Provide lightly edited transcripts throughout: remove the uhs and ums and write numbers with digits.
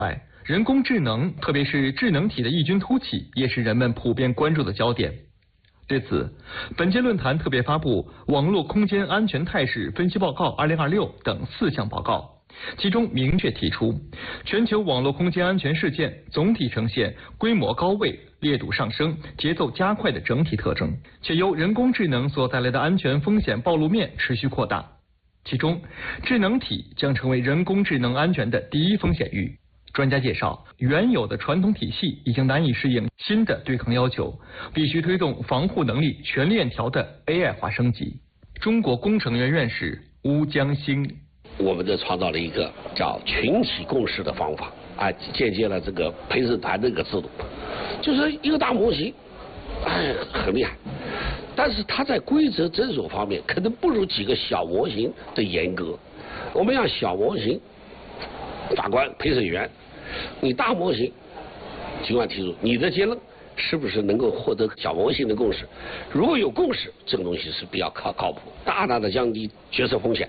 人工智能，特别是智能体的异军突起，也是人们普遍关注的焦点。对此，本届论坛特别发布《网络空间安全态势分析报告2026》等4项报告，其中明确提出，全球网络空间安全事件总体呈现规模高位、烈度上升、节奏加快的整体特征，且由人工智能所带来的安全风险暴露面持续扩大。其中，智能体将成为人工智能安全的第一风险域。专家介绍，原有的传统体系已经难以适应新的对抗要求，必须推动防护能力全链条的 AI 化升级。中国工程院院士邬江兴， 我们这创造了一个叫群体共识的方法，借鉴了这个陪审团的一个制度，就是一个大模型，很厉害，但是它在规则遵守方面可能不如几个小模型的严格。我们让小模型法官、陪审员，你大模型尽管提出你的结论是不是能够获得小模型的共识？如果有共识，这个东西是比较靠谱，大大的降低决策风险。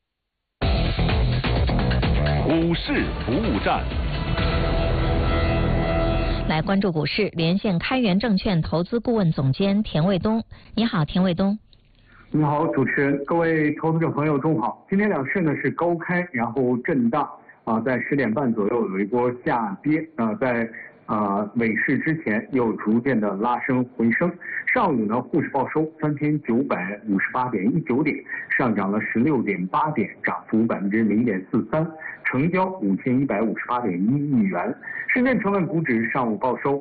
股市服务站， 来关注股市，连线开源证券投资顾问总监田卫东。你好，田卫东。 你好，主持人，各位投资者朋友，中午好。今天两市呢是高开，然后震荡。在10点半左右有一波下跌，在尾市之前又逐渐的拉升回升。上午呢，沪市报收3958.19点，上涨了16.8点，涨幅0.43%，成交5158.1亿元。深圳成分股指上午报收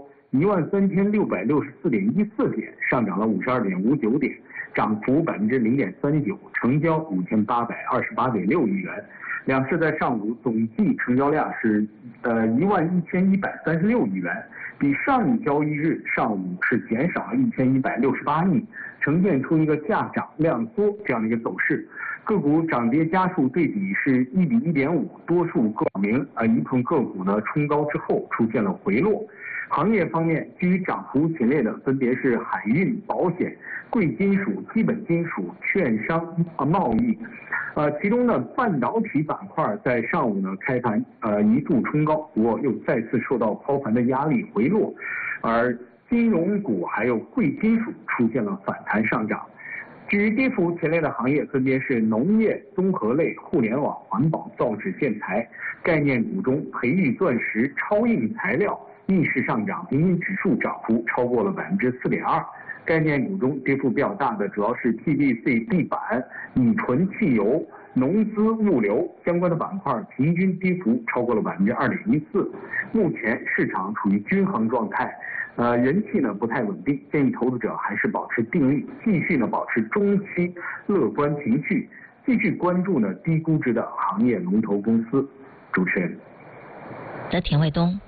13664.14点，上涨了52.59点，涨幅0.39%，成交5828.6亿元。两市在上午总计成交量是11136亿元，比上一交易日上午是减少了1168亿，呈现出一个价涨量缩这样的一个走势。个股涨跌家数对比是1比1.5，多数个名一部分个股呢冲高之后出现了回落。行业方面，居于涨幅前列的分别是海运、保险、贵金属、基本金属、券商、贸易。其中呢，半导体板块在上午呢开盘一度冲高，不过又再次受到抛盘的压力回落，而金融股还有贵金属出现了反弹上涨。至于跌幅前列的行业分别是农业、综合类、互联网、环保、造纸、建材。概念股中，培育钻石、超硬材料逆势上涨，平均指数涨幅超过了4.2%。概念股中跌幅比较大的主要是 PVC 地板、乙醇汽油、农资物流相关的板块，平均跌幅超过了2.14%。目前市场处于均衡状态，人气呢不太稳定，建议投资者还是保持定力，继续呢保持中期乐观情绪，继续关注呢低估值的行业龙头公司。主持人。 田卫东。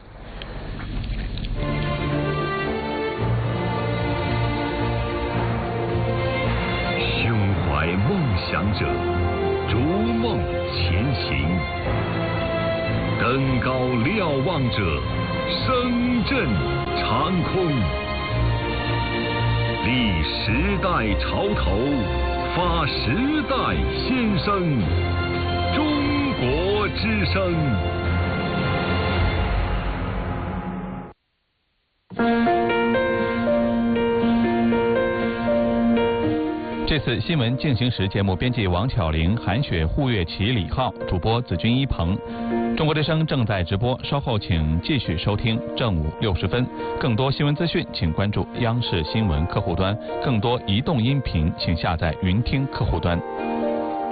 梦想者逐梦前行，登高瞭望者声震长空，立时代潮头，发时代先声，中国之声。 这次新闻进行时节目编辑王巧玲、韩雪、胡月琪、李浩，主播子君一鹏。中国之声正在直播，稍后请继续收听正午60分。更多新闻资讯，请关注央视新闻客户端；更多移动音频，请下载云听客户端。